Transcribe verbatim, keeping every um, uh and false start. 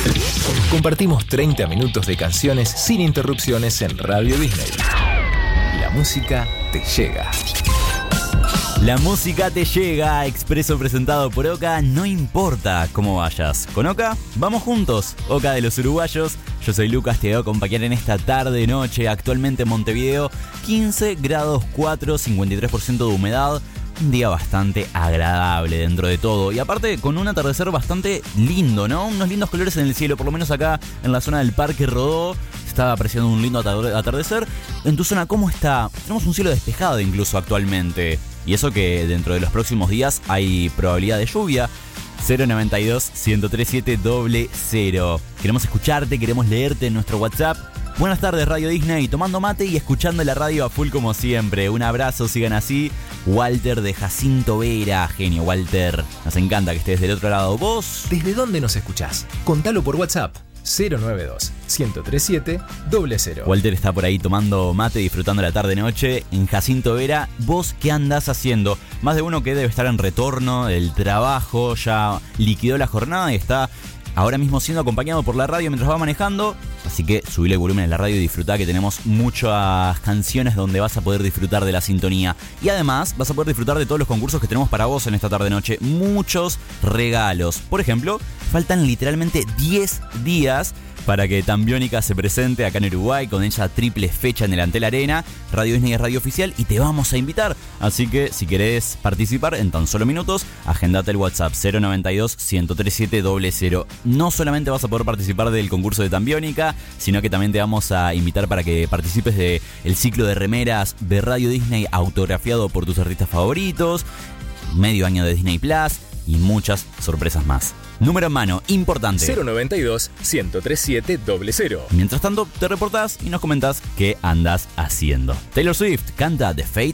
Compartimos treinta minutos de canciones sin interrupciones en Radio Disney. La música te llega. La música te llega, expreso presentado por Oka, no importa cómo vayas. Con Oka, vamos juntos, Oka de los uruguayos. Yo soy Lucas, te voy a acompañar en esta tarde noche, actualmente en Montevideo, quince grados cuatro, cincuenta y tres por ciento de humedad. Un día bastante agradable dentro de todo. Y aparte con un atardecer bastante lindo, ¿no? Unos lindos colores en el cielo, por lo menos acá en la zona del Parque Rodó. Estaba apreciando un lindo atardecer. En tu zona, ¿cómo está? Tenemos un cielo despejado incluso actualmente. Y eso que dentro de los próximos días hay probabilidad de lluvia. cero noventa y dos, ciento treinta y siete, cero cero. Queremos escucharte, queremos leerte en nuestro WhatsApp. Buenas tardes Radio Disney, tomando mate y escuchando la radio a full como siempre. Un abrazo, sigan así. Walter de Jacinto Vera, genio Walter. Nos encanta que estés del otro lado. ¿Vos? ¿Desde dónde nos escuchás? Contalo por WhatsApp. cero noventa y dos, ciento treinta y siete, cero cero. Walter está por ahí tomando mate, disfrutando la tarde-noche en Jacinto Vera. ¿Vos qué andás haciendo? Más de uno que debe estar en retorno del trabajo, ya liquidó la jornada y está ahora mismo siendo acompañado por la radio mientras va manejando. Así que subile el volumen en la radio y disfrutá, que tenemos muchas canciones donde vas a poder disfrutar de la sintonía. Y además vas a poder disfrutar de todos los concursos que tenemos para vos en esta tarde-noche. Muchos regalos. Por ejemplo, faltan literalmente diez días para que Tambiónica se presente acá en Uruguay con ella triple fecha en el Antel Arena. Radio Disney es radio oficial y te vamos a invitar. Así que si querés participar en tan solo minutos, agendate el WhatsApp cero noventa y dos, ciento treinta y siete, cero cero. No solamente vas a poder participar del concurso de Tambiónica, sino que también te vamos a invitar para que participes del ciclo de remeras de Radio Disney autografiado por tus artistas favoritos, medio año de Disney Plus y muchas sorpresas más. Número en mano, importante. cero noventa y dos, ciento treinta y siete, cero cero. Mientras tanto, te reportás y nos comentás qué andás haciendo. Taylor Swift canta The Fate